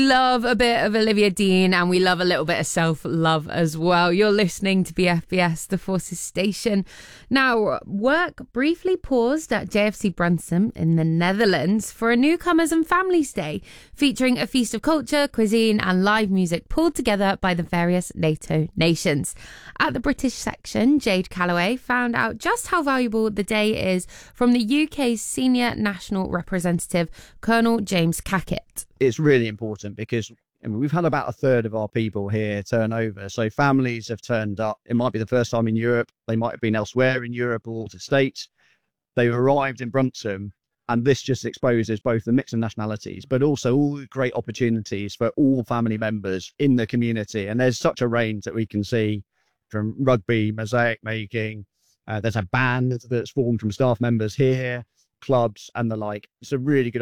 Love a bit of Olivia Dean, and we love a little bit of self-love as well. You're listening to BFBS, the Forces Station. Now, work briefly paused at JFC Brunsum in the Netherlands for a newcomers and families day, featuring a feast of culture, cuisine and live music pulled together by the various NATO nations. At the British section, Jade Calloway found out just how valuable the day is from the UK's senior national representative, Colonel James Cackett. It's really important because we've had about a third of our people here turn over. So families have turned up. It might be the first time in Europe. They might have been elsewhere in Europe or the States. They've arrived in Brunsum, and this just exposes both the mix of nationalities, but also all the great opportunities for all family members in the community. And there's such a range that we can see, from rugby, mosaic making. There's a band that's formed from staff members here, clubs and the like. It's a really good